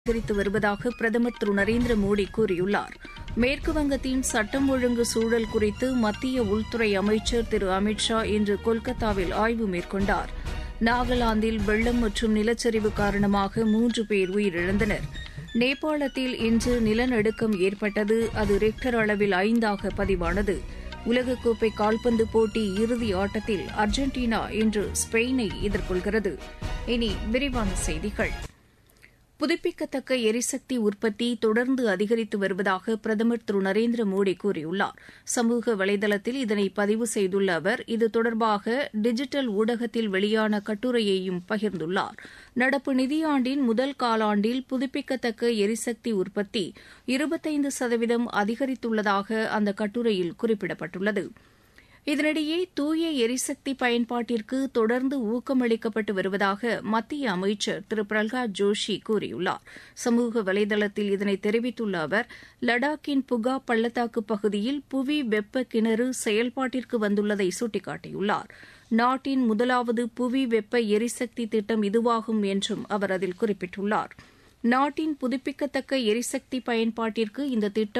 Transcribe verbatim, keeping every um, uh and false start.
அதிகரித்து வருவதாக பிரதமர் திரு நரேந்திர மோடி கூறியுள்ளார். மேற்குவங்கத்தின் சட்டம் ஒழுங்கு சூழல் குறித்து மத்திய உள்துறை அமைச்சர் திரு அமித் ஷா இன்று கொல்கத்தாவில் ஆய்வு மேற்கொண்டார். நாகாலாந்தில் வெள்ளம் மற்றும் நிலச்சரிவு காரணமாக மூன்று பேர் உயிரிழந்தனர். நேபாளத்தில் இன்று நிலநடுக்கம் ஏற்பட்டது. அது ரிக்டர் அளவில் ஐந்தாக பதிவானது. உலகக்கோப்பை கால்பந்து போட்டி இறுதி ஆட்டத்தில் அர்ஜென்டினா இன்று ஸ்பெயினை எதிர்கொள்கிறது. இனி விரிவான செய்திகள். புதுப்பிக்கத்தக்க எரிசக்தி உற்பத்தி தொடர்ந்து அதிகரித்து வருவதாக பிரதமர் திரு நரேந்திர மோடி கூறியுள்ளார். சமூக வலைதளத்தில் இதனை பதிவு செய்துள்ள அவர் இது தொடர்பாக டிஜிட்டல் ஊடகத்தில் வெளியான கட்டுரையையும் பகிர்ந்துள்ளார். நடப்பு நிதியாண்டின் முதல் காலாண்டில் புதுப்பிக்கத்தக்க எரிசக்தி உற்பத்தி இருபத்தைந்து சதவீதம் அதிகரித்துள்ளதாக அந்த கட்டுரையில் குறிப்பிடப்பட்டுள்ளது. இதனிடையே தூய எரிசக்தி பயன்பாட்டிற்கு தொடர்ந்து ஊக்கமளிக்கப்பட்டு வருவதாக மத்திய அமைச்சர் திரு பிரல்ஹாத் ஜோஷி கூறியுள்ளார். சமூக வலைதளத்தில் இதனை தெரிவித்துள்ள அவர் லடாக்கின் புகா பள்ளத்தாக்கு பகுதியில் புவி வெப்ப கிணறு செயல்பாட்டிற்கு வந்துள்ளதை சுட்டிக்காட்டியுள்ளார். நாட்டின் முதலாவது புவி வெப்ப எரிசக்தி திட்டம் இதுவாகும் என்றும் அவர் அதில் குறிப்பிட்டுள்ளார். நாட்டின் புதுப்பிக்கத்தக்க எரிசக்தி பயன்பாட்டிற்கு இந்த திட்டம்